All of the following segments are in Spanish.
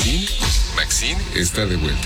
Maxine está de vuelta.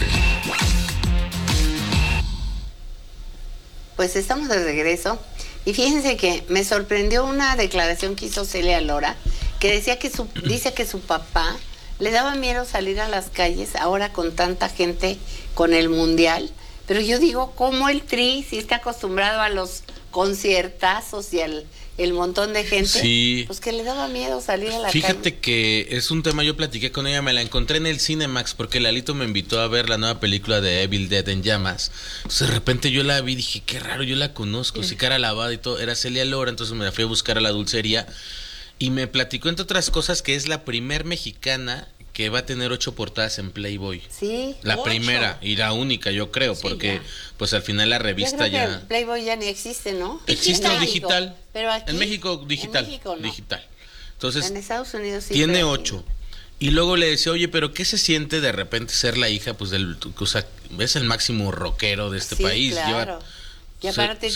Pues estamos de regreso y fíjense que me sorprendió una declaración que hizo Celia Lora, que decía que dice que su papá le daba miedo salir a las calles ahora con tanta gente con el mundial. Pero yo digo, ¿cómo el Tri, si está acostumbrado a los conciertazos y el montón de gente? Sí. Pues que le daba miedo salir a la calle. Fíjate que es un tema, yo platiqué con ella, me la encontré en el Cinemax porque Lalito me invitó a ver la nueva película de Evil Dead en llamas. Entonces de repente yo la vi y dije, qué raro, yo la conozco, sí, cara lavada y todo, era Celia Lora, entonces me la fui a buscar a la dulcería y me platicó entre otras cosas que es la primer mexicana que va a tener 8 portadas en Playboy. Sí. La 8. primera y la única, yo creo, sí, porque ya. Pues al final la revista ya... Playboy ya ni existe, ¿no? Existe digital. Pero aquí, en México digital. En México, no. Digital. Entonces, en Estados Unidos sí. Tiene 8. Y luego le decía, oye, pero ¿qué se siente de repente ser la hija, pues o sea, es el máximo rockero de este país? Claro. Y aparte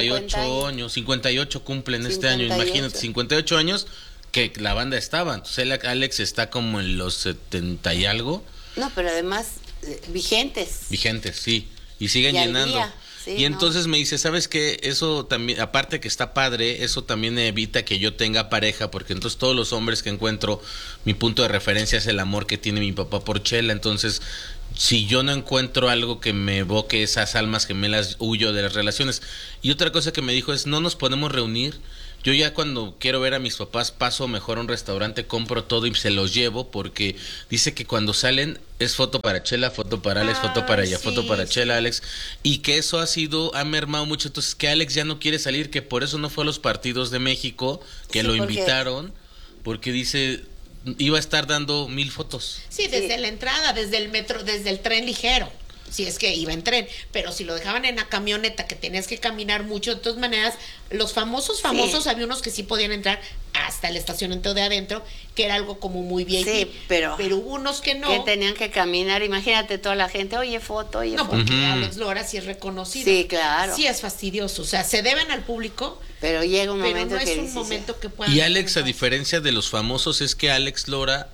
58 años. 58 cumplen este año, imagínate, 58 años que la banda estaba. Entonces Alex está como en los 70 y algo. No, pero además vigentes. Vigentes, sí. Y siguen llenando. Sí, y entonces me dice, ¿sabes qué? Eso también, aparte que está padre, eso también evita que yo tenga pareja, porque entonces todos los hombres que encuentro, mi punto de referencia es el amor que tiene mi papá por Chela. Entonces, si yo no encuentro algo que me evoque esas almas gemelas, huyo de las relaciones. Y otra cosa que me dijo es, no nos podemos reunir. Yo ya cuando quiero ver a mis papás paso mejor a un restaurante, compro todo y se los llevo, porque dice que cuando salen es foto para Chela, foto para Alex, foto para ella, foto para Chela, Alex, y que eso ha mermado mucho. Entonces que Alex ya no quiere salir, que por eso no fue a los partidos de México, que lo invitaron, porque dice iba a estar dando 1000 fotos. Sí, desde la entrada, desde el metro, desde el tren ligero. Si es que iba en tren, pero si lo dejaban en la camioneta que tenías que caminar mucho, de todas maneras, los famosos, había unos que sí podían entrar hasta el estacionamiento de adentro, que era algo como muy bien. Sí, pero hubo unos que no. Que tenían que caminar, imagínate toda la gente, oye, foto. No, porque Alex Lora sí es reconocido. Sí, claro. Sí es fastidioso, o sea, se deben al público. Pero llega un momento no que es un momento que puedan. Y Alex, a diferencia de los famosos, es que Alex Lora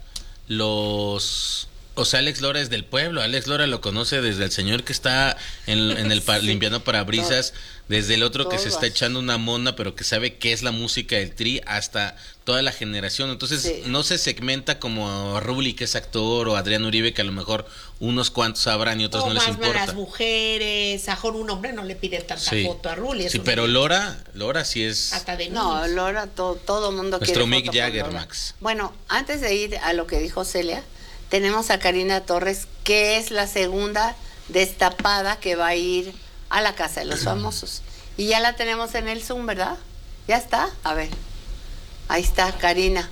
O sea, Alex Lora es del pueblo. Alex Lora lo conoce desde el señor que está en el limpiando parabrisas, desde el otro que se está echando una mona, pero que sabe qué es la música del Tri, hasta toda la generación. Entonces, no se segmenta como a Rulli, que es actor, o Adrián Uribe, que a lo mejor unos cuantos sabrán y otros no les importa. a las mujeres, a un hombre no le pide tanta foto a Rulli. Sí, pero Lora sí es... Hasta de no, Lora, todo mundo quiere nuestro Mick Jagger, Max. Bueno, antes de ir a lo que dijo Celia, tenemos a Karina Torres, que es la segunda destapada que va a ir a la Casa de los Famosos. Y ya la tenemos en el Zoom, ¿verdad? ¿Ya está? A ver. Ahí está, Karina.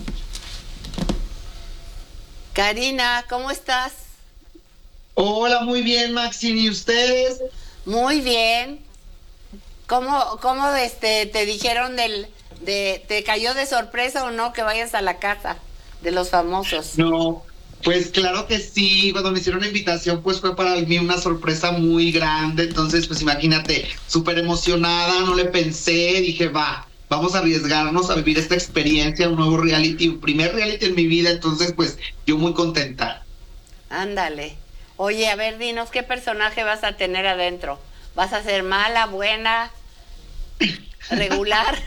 Karina, ¿cómo estás? Hola, muy bien, Maxine. ¿Y ustedes? Muy bien. ¿Cómo te dijeron te cayó de sorpresa o no que vayas a la Casa de los Famosos? No. Pues claro que sí, cuando me hicieron la invitación pues fue para mí una sorpresa muy grande, entonces pues imagínate, súper emocionada, no le pensé, dije vamos a arriesgarnos a vivir esta experiencia, un nuevo reality, un primer reality en mi vida, entonces pues yo muy contenta. Ándale. Oye, a ver, dinos, ¿qué personaje vas a tener adentro? ¿Vas a ser mala, buena, regular?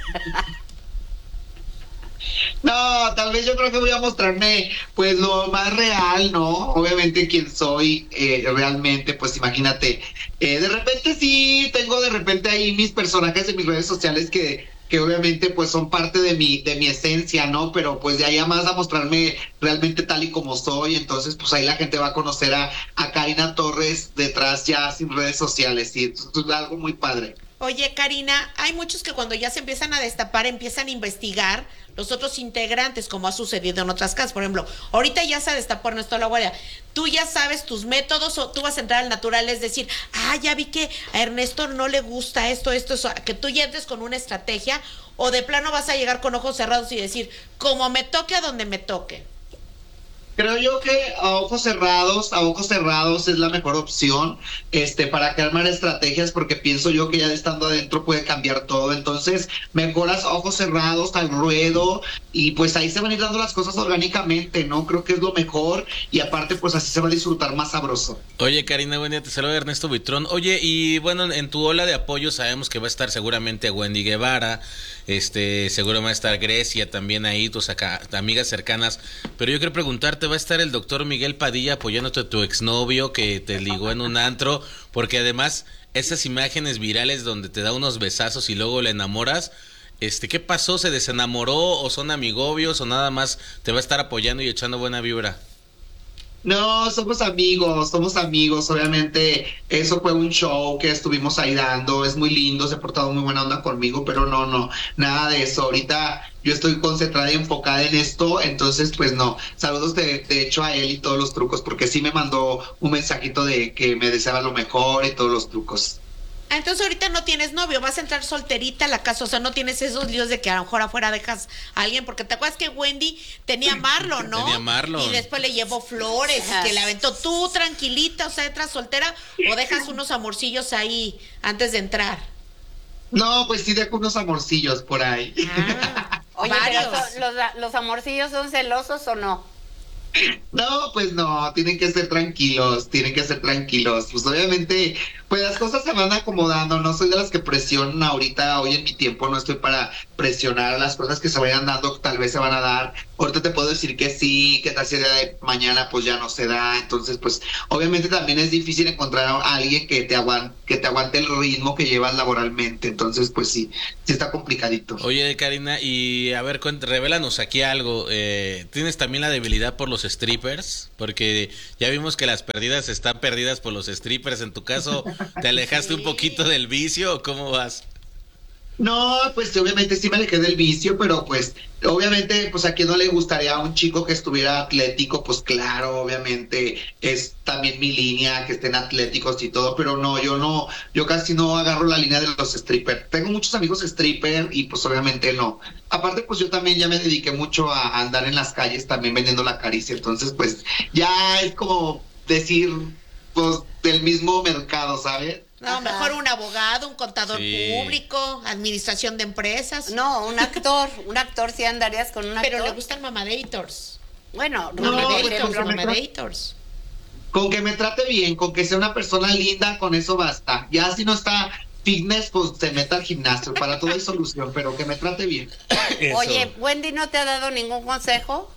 No, tal vez yo creo que voy a mostrarme pues lo más real, ¿no? Obviamente quién soy realmente, pues imagínate. De repente sí, tengo de repente ahí mis personajes de mis redes sociales que obviamente pues son parte de mi esencia, ¿no? Pero pues de ahí a más a mostrarme realmente tal y como soy, entonces pues ahí la gente va a conocer a Karina Torres detrás ya sin redes sociales, y es algo muy padre. Oye, Karina, hay muchos que cuando ya se empiezan a destapar empiezan a investigar los otros integrantes, como ha sucedido en otras casas. Por ejemplo, ahorita ya se destapó Ernesto La Guardia. ¿Tú ya sabes tus métodos o tú vas a entrar al natural? Es decir, ya vi que a Ernesto no le gusta esto, que tú ya entres con una estrategia, o de plano vas a llegar con ojos cerrados y decir, como me toque a donde me toque. Creo yo que a ojos cerrados es la mejor opción, para que armar estrategias, porque pienso yo que ya estando adentro puede cambiar todo. Entonces, mejoras a ojos cerrados, al ruedo, y pues ahí se van a ir dando las cosas orgánicamente, ¿no? Creo que es lo mejor, y aparte, pues así se va a disfrutar más sabroso. Oye, Karina, buen día, te saluda Ernesto Buitrón. Oye, y bueno, en tu ola de apoyo sabemos que va a estar seguramente Wendy Guevara, seguro va a estar Grecia también ahí, tus amigas cercanas, pero yo quiero preguntarte, ¿va a estar el doctor Miguel Padilla apoyándote a tu exnovio que te ligó en un antro? Porque además, esas imágenes virales donde te da unos besazos y luego le enamoras, ¿qué pasó? ¿Se desenamoró o son amigobios o nada más te va a estar apoyando y echando buena vibra? No, somos amigos, obviamente eso fue un show que estuvimos ahí dando, es muy lindo, se ha portado muy buena onda conmigo, pero no, nada de eso. Ahorita yo estoy concentrada y enfocada en esto, entonces pues no. Saludos de hecho a él y todos los trucos, porque sí me mandó un mensajito de que me deseaba lo mejor y todos los trucos. Entonces ahorita no tienes novio, vas a entrar solterita a la casa, o sea, no tienes esos líos de que a lo mejor afuera dejas a alguien, porque te acuerdas que Wendy tenía Marlon, ¿no? Tenía Marlon. Y después le llevó flores y que le aventó. Tú tranquilita, o sea, entras soltera o dejas unos amorcillos ahí antes de entrar. No, pues sí dejo unos amorcillos por ahí. Oye, pero ¿los amorcillos son celosos o no? No, pues no, tienen que ser tranquilos. Pues obviamente, pues las cosas se van acomodando, no soy de las que presionan ahorita, hoy en mi tiempo no estoy para presionar, las cosas que se vayan dando tal vez se van a dar. Ahorita te puedo decir que sí, que tal si de mañana pues ya no se da, entonces pues obviamente también es difícil encontrar a alguien que te aguante el ritmo que llevas laboralmente, entonces pues sí está complicadito. Oye, Karina, y a ver, revélanos aquí algo, ¿tienes también la debilidad por los strippers? Porque ya vimos que las perdidas están perdidas por los strippers. En tu caso, ¿te alejaste un poquito del vicio o cómo vas? No, pues obviamente sí me alejé del vicio, pero pues obviamente pues a quien no le gustaría a un chico que estuviera atlético, pues claro, obviamente es también mi línea que estén atléticos y todo, pero no, yo casi no agarro la línea de los strippers. Tengo muchos amigos stripper y pues obviamente no. Aparte pues yo también ya me dediqué mucho a andar en las calles también vendiendo la caricia, entonces pues ya es como decir pues del mismo mercado, ¿sabes? No, ajá. Mejor un abogado, un contador público, administración de empresas. No, un actor sí andarías con un actor. Pero le gustan mamadators. Bueno, mamadators. Con que me trate bien, con que sea una persona linda, con eso basta. Ya si no está fitness, pues se meta al gimnasio, para todo hay solución, pero que me trate bien. Oye, ¿Wendy no te ha dado ningún consejo?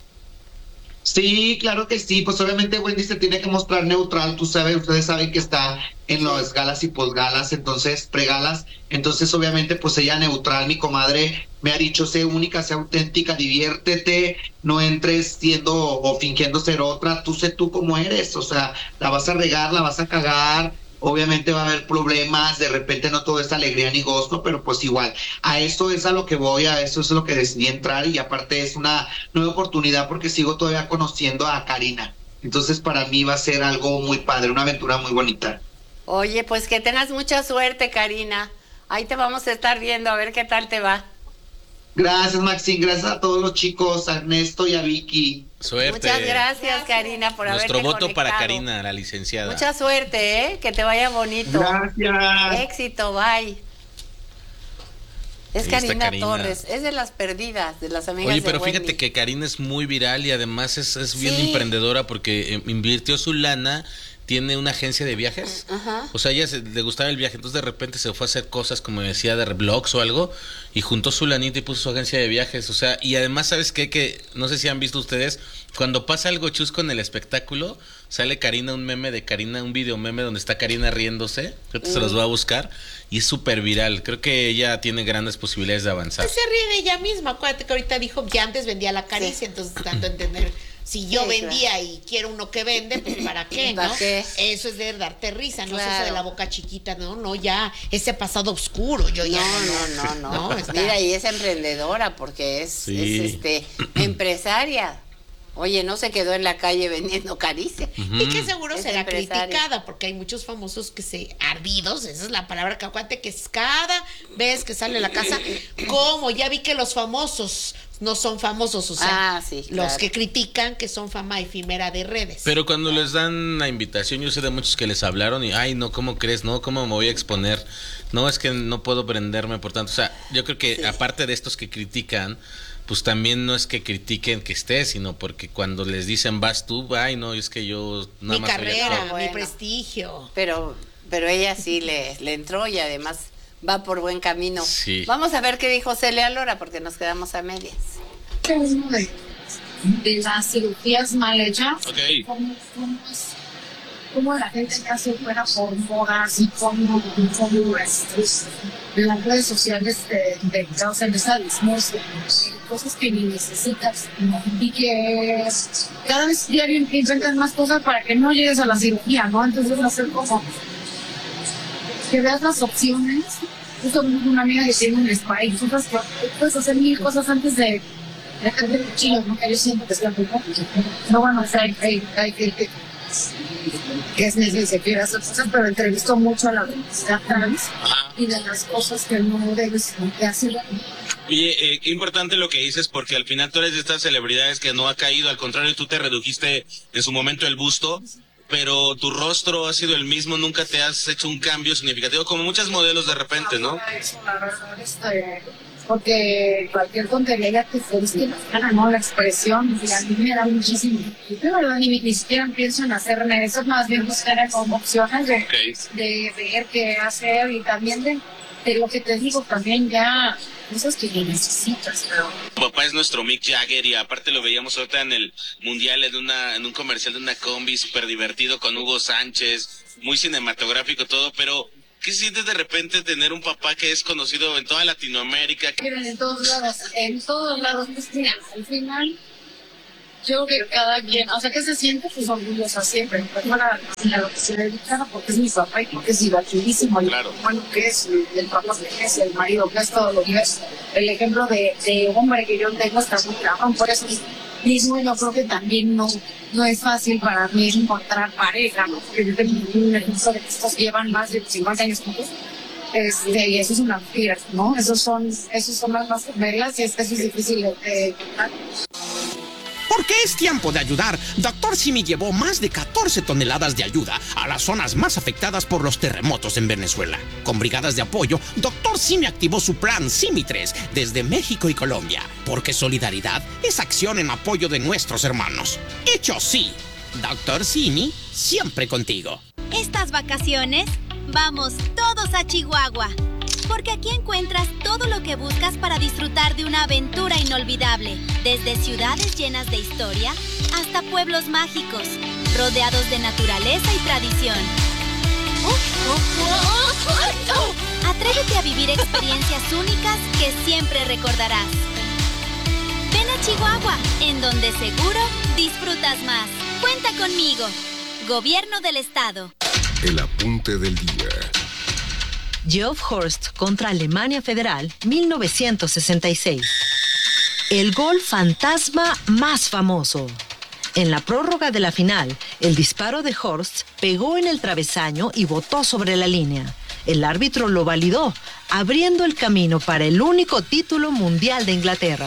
Sí, claro que sí, pues obviamente Wendy se tiene que mostrar neutral, ustedes saben que está en las galas y posgalas, entonces pregalas, entonces obviamente pues ella neutral, mi comadre me ha dicho, sé única, sé auténtica, diviértete, no entres siendo o fingiendo ser otra, tú sé tú como eres, o sea, la vas a regar, la vas a cagar, obviamente va a haber problemas, de repente no todo es alegría ni gozo, pero pues igual, a eso es a lo que voy, a eso es lo que decidí entrar y aparte es una nueva oportunidad porque sigo todavía conociendo a Karina. Entonces para mí va a ser algo muy padre, una aventura muy bonita. Oye, pues que tengas mucha suerte, Karina. Ahí te vamos a estar viendo a ver qué tal te va. Gracias, Maxine, gracias a todos los chicos, a Ernesto y a Vicky. Suerte. Muchas gracias, Karina, por haberte conectado. Nuestro voto para Karina, la licenciada. Mucha suerte, que te vaya bonito. Gracias. Éxito, bye. Es Karina Torres, es de las perdidas, de las amigas. Oye, pero de Wendy. fíjate que Karina es muy viral y además es bien emprendedora porque invirtió su lana. Tiene una agencia de viajes. Ajá. O sea, ella le gustaba el viaje, entonces de repente se fue a hacer cosas como decía de blogs o algo y juntó su lanita y puso su agencia de viajes. O sea, y además, ¿sabes qué? Que no sé si han visto ustedes, cuando pasa algo chusco en el espectáculo, sale Karina, un meme de Karina, un video meme donde está Karina riéndose. Creo que se los voy a buscar y es súper viral. Creo que ella tiene grandes posibilidades de avanzar. Pues se ríe de ella misma. Acuérdate que ahorita dijo que antes vendía la caricia, entonces tanto entender. Si yo vendía y quiero uno que vende, pues ¿para qué, no? Eso es de darte risa, no es eso de la boca chiquita, no, ya ese pasado oscuro, yo ya no. Mira, y es emprendedora porque es empresaria. Oye, no se quedó en la calle vendiendo caricia. Y que seguro será criticada, porque hay muchos famosos que ardidos, esa es la palabra que acuérdate, que es cada vez que sale a la casa, como ya vi que los famosos no son famosos, o sea, sí, claro. Los que critican que son fama efímera de redes. Pero cuando les dan la invitación, yo sé de muchos que les hablaron y, ay, no, ¿cómo crees? No, ¿cómo me voy a exponer? No, es que no puedo prenderme, por tanto, o sea, yo creo que aparte de estos que critican, pues también no es que critiquen que estés, sino porque cuando les dicen vas tú, ay, no, es que yo nada mi más carrera, bueno. mi prestigio. Pero ella sí le entró y además va por buen camino. Sí. Vamos a ver qué dijo Celia Lora, porque nos quedamos a medias. De las cirugías mal hechas, Okay. como la gente casi fuera por modas y como las redes sociales te causan esa dismorfia, cosas que ni necesitas, y que cada vez diario inventan más cosas para que no llegues a la cirugía, ¿no? Entonces va a ser como que veas las opciones. Justo una amiga que tiene un spa y cosas que puedes hacer 1000 cosas antes de dejarte el cuchillo, ¿no? Que yo siento que es la primera. No, bueno, o sea, hay que es necesario hacer cosas, pero entrevisto mucho a la comunidad trans y de las cosas que no debes hacer. Oye, qué importante lo que dices, porque al final tú eres de estas celebridades que no ha caído, al contrario, tú te redujiste en su momento el busto, pero tu rostro ha sido el mismo, nunca te has hecho un cambio significativo, como muchas modelos de repente, ¿no? La verdad, porque cualquier tontería que fuiste la cara, ¿no? La expresión, y a mí me da muchísimo. De verdad, ni siquiera pienso en hacerme eso, más bien buscar como opciones de ver qué hacer y también de lo que te digo, también ya cosas que necesitas, ¿no? Tu papá es nuestro Mick Jagger y aparte lo veíamos ahorita en el Mundial en un comercial de una combi súper divertido con Hugo Sánchez, muy cinematográfico todo, pero ¿qué sientes de repente tener un papá que es conocido en toda Latinoamérica? Miren, en todos lados, pues mira, al final, yo creo que cada quien, o sea, que se siente pues orgullosa siempre, para lo que se dedica, porque es mi papá y porque es divertidísimo, claro. Bueno, que es el papá que es el marido, que es todo lo que es, el ejemplo de hombre que yo tengo está muy cabrón, por eso mismo yo creo que también no es fácil para mí encontrar pareja, ¿no? Porque yo tengo un ejemplo de que estos llevan más de 50 años juntos. Y eso es una mentira, ¿no? Esos son las más reglas y eso es difícil de encontrar. Porque es tiempo de ayudar, Dr. Simi llevó más de 14 toneladas de ayuda a las zonas más afectadas por los terremotos en Venezuela. Con brigadas de apoyo, Dr. Simi activó su plan Simi 3 desde México y Colombia. Porque solidaridad es acción en apoyo de nuestros hermanos. Hecho sí, Dr. Simi, siempre contigo. Estas vacaciones, vamos todos a Chihuahua. Porque aquí encuentras todo lo que buscas para disfrutar de una aventura inolvidable. Desde ciudades llenas de historia hasta pueblos mágicos, rodeados de naturaleza y tradición. Atrévete a vivir experiencias únicas que siempre recordarás. Ven a Chihuahua, en donde seguro disfrutas más. Cuenta conmigo. Gobierno del Estado. El apunte del día. Geoff Horst contra Alemania Federal, 1966. El gol fantasma más famoso. En la prórroga de la final, el disparo de Horst pegó en el travesaño y botó sobre la línea. El árbitro lo validó, abriendo el camino para el único título mundial de Inglaterra.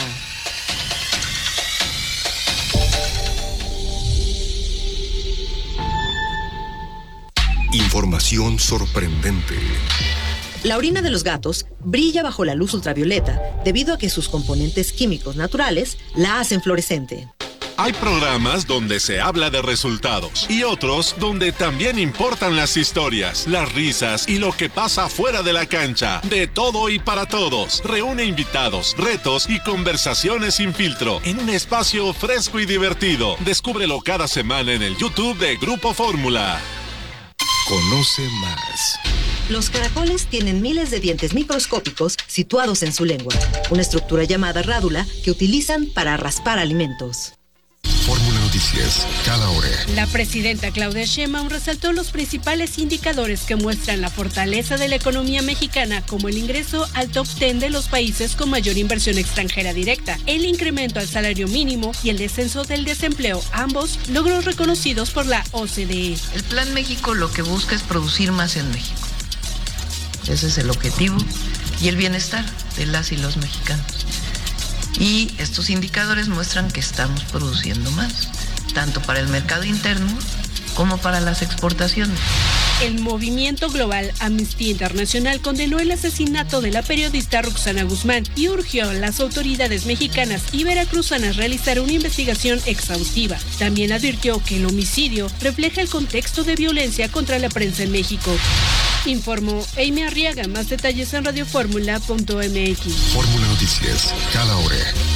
Información sorprendente. La orina de los gatos brilla bajo la luz ultravioleta debido a que sus componentes químicos naturales la hacen fluorescente. Hay programas donde se habla de resultados y otros donde también importan las historias, las risas y lo que pasa fuera de la cancha. De todo y para todos. Reúne invitados, retos y conversaciones sin filtro en un espacio fresco y divertido. Descúbrelo cada semana en el YouTube de Grupo Fórmula. Conoce más. Los caracoles tienen miles de dientes microscópicos situados en su lengua, una estructura llamada rádula que utilizan para raspar alimentos. Fórmula Noticias, cada hora. La presidenta Claudia Sheinbaum resaltó los principales indicadores que muestran la fortaleza de la economía mexicana, como el ingreso al top 10 de los países con mayor inversión extranjera directa, el incremento al salario mínimo y el descenso del desempleo, ambos logros reconocidos por la OCDE. El Plan México lo que busca es producir más en México. Ese es el objetivo y el bienestar de las y los mexicanos. Y estos indicadores muestran que estamos produciendo más, tanto para el mercado interno como para las exportaciones. El movimiento global Amnistía Internacional condenó el asesinato de la periodista Roxana Guzmán y urgió a las autoridades mexicanas y veracruzanas realizar una investigación exhaustiva. También advirtió que el homicidio refleja el contexto de violencia contra la prensa en México. Informó Amy Arriaga. Más detalles en radioformula.mx. Fórmula Noticias, cada hora.